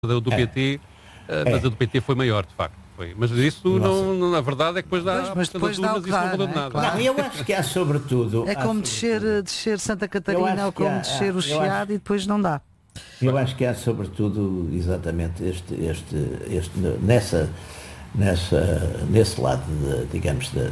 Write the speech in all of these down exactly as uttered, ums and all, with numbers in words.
do P T, é. mas a do P T foi maior, de facto. Foi. Mas isso, não, não, na verdade, é que depois dá... Mas, mas depois dá o que dá, não, não, é? nada. Claro. Não, eu acho que há sobretudo... É como descer, descer Santa Catarina ou como há, descer há, o Chiado acho, e depois não dá. Eu acho que há sobretudo exatamente este, este, este nessa, nessa, nesse lado, de, digamos, da,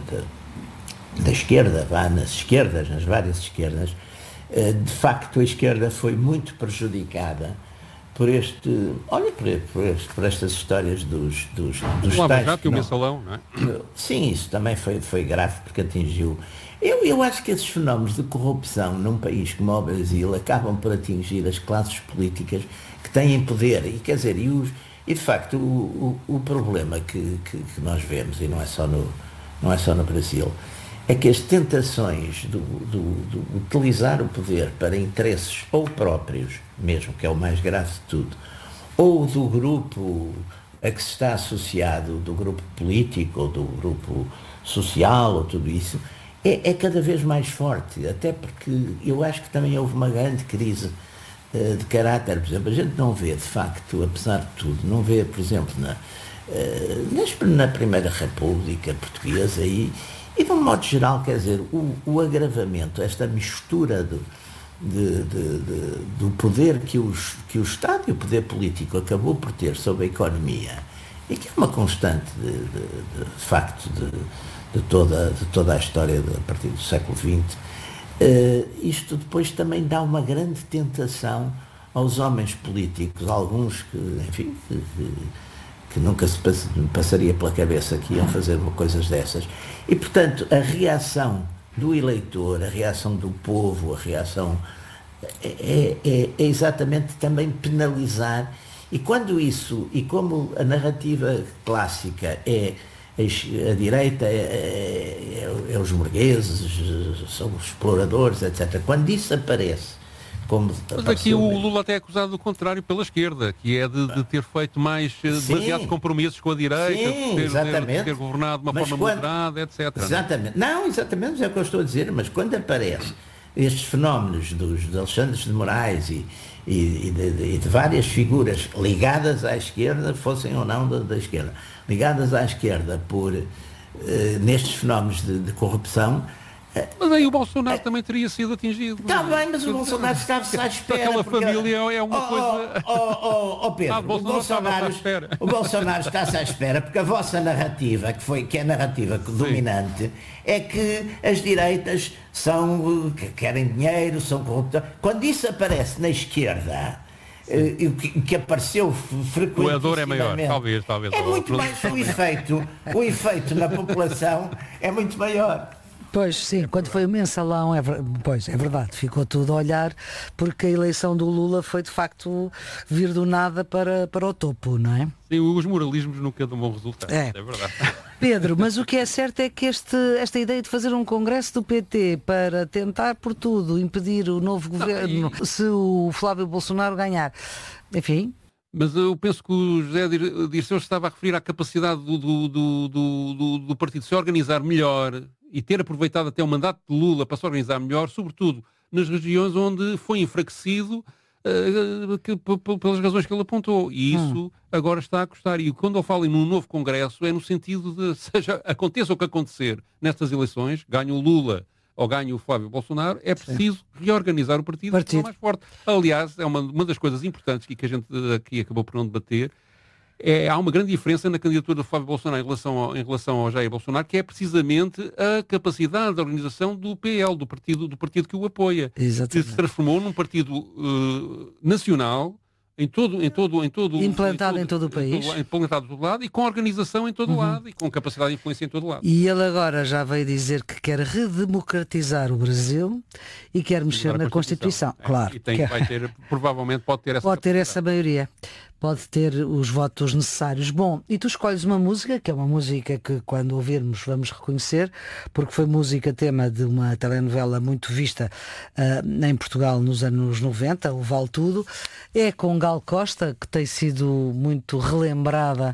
da, da esquerda, vá, nas esquerdas, nas várias esquerdas, de facto a esquerda foi muito prejudicada por este, olha, por, por, este, por estas histórias dos, dos, dos o tais... Já que o mensalão, não é? Sim, isso também foi, foi grave porque atingiu... Eu, eu acho que esses fenómenos de corrupção num país como o Brasil acabam por atingir as classes políticas que têm poder. E quer dizer, e, os, e de facto o, o, o problema que, que, que nós vemos, e não é só no, não é só no Brasil, é que as tentações de utilizar o poder para interesses ou próprios, mesmo, que é o mais grave de tudo, ou do grupo a que se está associado, do grupo político, ou do grupo social, ou tudo isso, é, é cada vez mais forte, até porque eu acho que também houve uma grande crise uh, de caráter. Por exemplo, a gente não vê, de facto, apesar de tudo, não vê, por exemplo, na, uh, na Primeira República Portuguesa e E, de um modo geral, quer dizer, o, o agravamento, esta mistura do, de, de, de, do poder que, os, que o Estado e o poder político acabou por ter sobre a economia, e que é uma constante, de, de, de, de facto, de, de, toda, de toda a história de, a partir do século vinte, uh, isto depois também dá uma grande tentação aos homens políticos, alguns que, enfim... Que, que, que nunca se passaria pela cabeça que iam fazer coisas dessas. E, portanto, a reação do eleitor, a reação do povo, a reação é, é, é exatamente também penalizar. E quando isso, e como a narrativa clássica é a direita, é, é, é os burgueses, são os exploradores, etcétera, quando isso aparece, como mas aqui o Lula até é acusado do contrário pela esquerda, que é de, de ter feito mais demasiados compromissos com a direita, sim, de, ter, exatamente. de ter governado de uma mas forma quando, moderada, etcétera. Exatamente. Não, exatamente, é o que eu estou a dizer, mas quando aparecem estes fenómenos dos de Alexandre de Moraes e, e, e, de, de, e de várias figuras ligadas à esquerda, fossem ou não da, da esquerda, ligadas à esquerda por uh, nestes fenómenos de, de corrupção. Mas aí o Bolsonaro é, também teria sido atingido. Está bem, mas o Bolsonaro estava-se à espera. Aquela porque... família é uma oh, coisa... Oh, oh, oh, oh Pedro, ah, o, Bolsonaro, o Bolsonaro está-se à espera porque a vossa narrativa, que, foi, que é a narrativa dominante, sim, é que as direitas são, que querem dinheiro, são corruptas. Quando isso aparece na esquerda... Uh, que, que apareceu frequentemente. O dor é maior, talvez, talvez. É muito mais o efeito, o efeito na população é muito maior. Pois sim, quando foi o mensalão, é, pois, é verdade, ficou tudo a olhar, porque a eleição do Lula foi de facto vir do nada para, para o topo, não é? Sim, os moralismos nunca dão bom resultado, é, é verdade. Pedro, mas o que é certo é que este, esta ideia de fazer um congresso do P T para tentar por tudo impedir o novo governo, e... se o Flávio Bolsonaro ganhar, enfim... Mas eu penso que o José Dirceu estava a referir à capacidade do, do, do, do, do partido se organizar melhor e ter aproveitado até o mandato de Lula para se organizar melhor, sobretudo nas regiões onde foi enfraquecido uh, que, p- pelas razões que ele apontou. E isso hum. agora está a custar. E quando eu falo em um novo congresso é no sentido de, seja, aconteça o que acontecer nestas eleições, ganhe o Lula ou ganhe o Flávio Bolsonaro, é preciso Sim. reorganizar o partido, partido. mais forte. Aliás, é uma, uma das coisas importantes que, que a gente aqui acabou por não debater, é, há uma grande diferença na candidatura do Flávio Bolsonaro em relação ao, em relação ao Jair Bolsonaro, que é precisamente a capacidade de organização do P L, do partido, do partido que o apoia. Exatamente. Que se transformou num partido uh, nacional, em todo, em todo, em todo, implantado em todo, em todo o país, em todo, implantado em todo lado e com organização em todo o uhum. lado e com capacidade de influência em todo o lado. E ele agora já veio dizer que quer redemocratizar o Brasil e quer mexer na Constituição. Constituição. É, claro. E tem, quer... vai ter, provavelmente pode ter essa pode ter essa maioria. Pode ter os votos necessários. Bom, e tu escolhes uma música, que é uma música que quando ouvirmos vamos reconhecer, porque foi música tema de uma telenovela muito vista uh, em Portugal nos anos noventa, o Vale Tudo. É com Gal Costa, que tem sido muito relembrada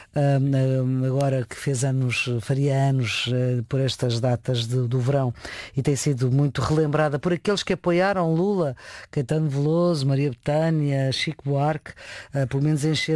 uh, agora que fez anos, faria anos uh, por estas datas de, do verão, e tem sido muito relembrada por aqueles que apoiaram Lula, Caetano Veloso, Maria Bethânia, Chico Buarque, uh, pelo menos encher